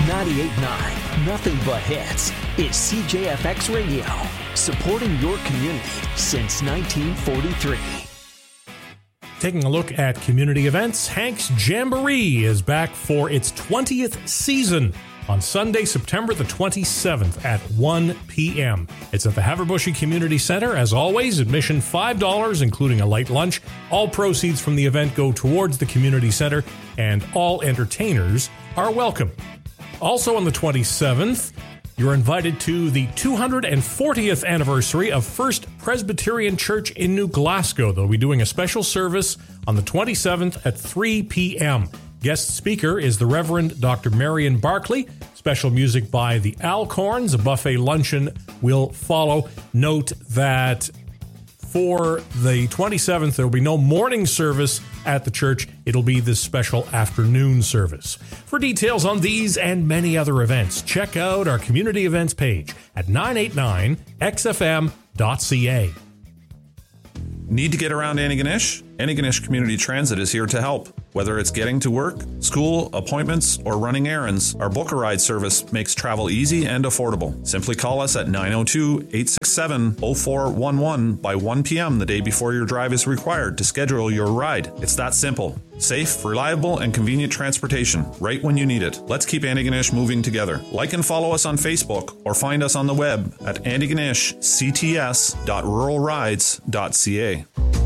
98.9, nothing but hits, is CJFX Radio, supporting your community since 1943. Taking a look at community events, Hank's Jamboree is back for its 20th season on Sunday, September the 27th at 1 p.m. It's at the Haverbush Community Center. As always, admission $5, including a light lunch. All proceeds from the event go towards the community center, and all entertainers are welcome. Also on the 27th, you're invited to the 240th anniversary of First Presbyterian Church in New Glasgow. They'll be doing a special service on the 27th at 3 p.m. Guest speaker is the Reverend Dr. Marion Barclay. Special music by the Alcorns. A buffet luncheon will follow. Note that for the 27th, there will be no morning service at the church. It'll be this special afternoon service. For details on these and many other events, check out our community events page at 989xfm.ca. Need to get around Antigonish? Antigonish Community Transit is here to help. Whether it's getting to work, school, appointments, or running errands, our Book a Ride service makes travel easy and affordable. Simply call us at 902-867-0411 by 1 p.m. the day before your drive is required to schedule your ride. It's that simple. Safe, reliable, and convenient transportation right when you need it. Let's keep Antigonish moving together. Like and follow us on Facebook or find us on the web at antigonishcts.ruralrides.ca.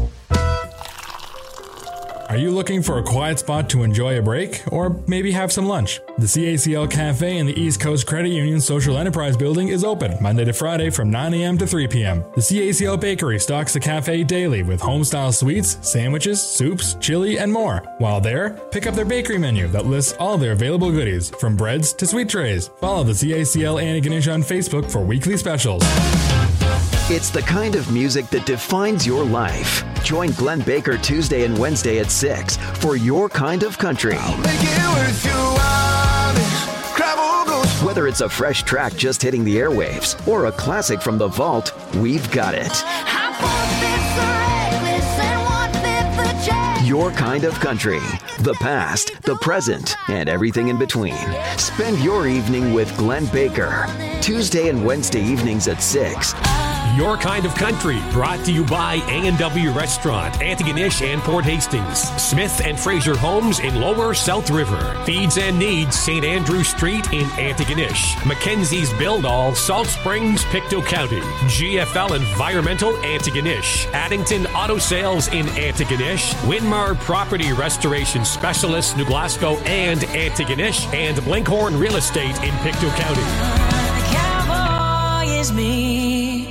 Are you looking for a quiet spot to enjoy a break or maybe have some lunch? The CACL Cafe in the East Coast Credit Union Social Enterprise Building is open Monday to Friday from 9 a.m. to 3 p.m. The CACL Bakery stocks the cafe daily with home-style sweets, sandwiches, soups, chili, and more. While there, pick up their bakery menu that lists all their available goodies, from breads to sweet trays. Follow the CACL Antigonish on Facebook for weekly specials. It's the kind of music that defines your life. Join Glenn Baker Tuesday and Wednesday at 6 for Your Kind of Country. Whether it's a fresh track just hitting the airwaves or a classic from the vault, we've got it. Your Kind of Country. The past, the present, and everything in between. Spend your evening with Glenn Baker. Tuesday and Wednesday evenings at 6. Your Kind of Country, brought to you by A&W Restaurant, Antigonish and Port Hastings, Smith and Fraser Homes in Lower South River, Feeds and Needs, St. Andrew Street in Antigonish, Mackenzie's Build-All, Salt Springs, Pictou County, GFL Environmental, Antigonish, Addington Auto Sales in Antigonish, Winmar Property Restoration Specialists, New Glasgow and Antigonish, and Blinkhorn Real Estate in Pictou County. The cowboy is me.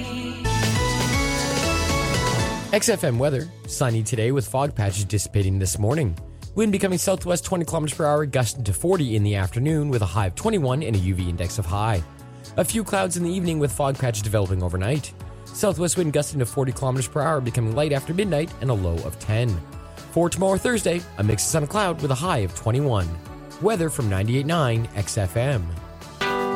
XFM weather, sunny today with fog patches dissipating this morning. Wind becoming southwest 20 km per hour, gusting to 40 in the afternoon with a high of 21 and a UV index of high. A few clouds in the evening with fog patches developing overnight. Southwest wind gusting to 40 km per hour, becoming light after midnight and a low of 10. For tomorrow Thursday, a mix of sun and cloud with a high of 21. Weather from 98.9 XFM.